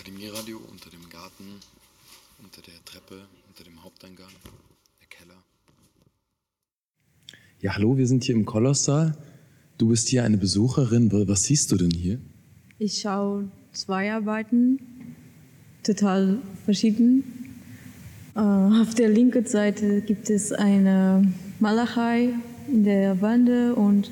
Akademieradio, unter dem Garten, unter der Treppe, unter dem Haupteingang, der Keller. Ja, hallo, wir sind hier im Kolosssaal. Du bist hier eine Besucherin. Was siehst du denn hier? Ich schaue 2 Arbeiten, total verschieden. Auf der linken Seite gibt es eine Malerei in der Wand und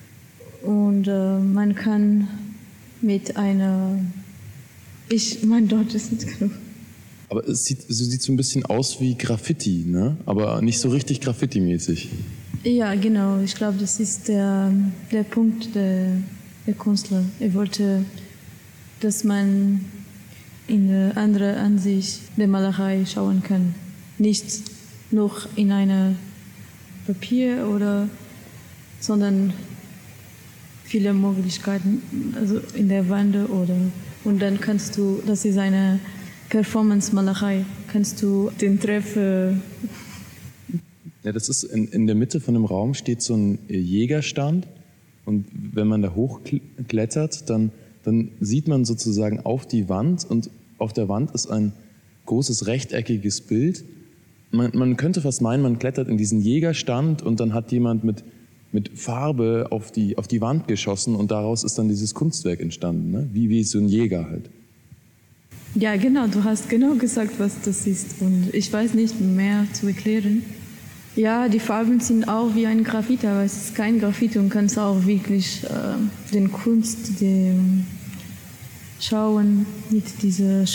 man kann mit einer... mein Deutsch ist nicht genug. Aber es sieht so ein bisschen aus wie Graffiti, ne? Aber nicht so richtig Graffiti-mäßig. Ja, genau. Ich glaube, das ist der Punkt der Künstler. Er wollte, dass man in eine andere Ansicht der Malerei schauen kann. Nicht nur in einem Papier sondern viele Möglichkeiten, also in der Wand und dann kannst du, das ist eine Performance-Malerei, kannst du den Treffen. Ja, das ist in der Mitte von dem Raum steht so ein Jägerstand und wenn man da hochklettert, dann sieht man sozusagen auf die Wand und auf der Wand ist ein großes rechteckiges Bild. Man könnte fast meinen, man klettert in diesen Jägerstand und dann hat jemand mit Farbe auf die Wand geschossen und daraus ist dann dieses Kunstwerk entstanden, ne? Wie so ein Jäger halt. Ja, genau, du hast genau gesagt, was das ist und ich weiß nicht mehr zu erklären. Ja, die Farben sind auch wie ein Graffiti, aber es ist kein Graffiti und kannst auch wirklich den Kunst schauen mit dieser